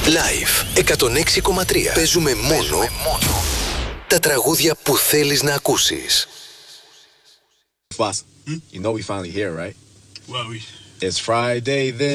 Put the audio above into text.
Live 106,3. Παίζουμε μόνο τα τραγούδια που θέλεις να ακούσεις. Boss, you know we finally here, right? Well, It's Friday then.